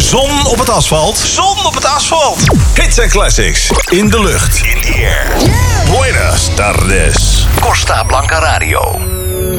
Zon op het asfalt. Zon op het asfalt. Hits en classics in de lucht. In the air. Buenas tardes. Costa Blanca Radio.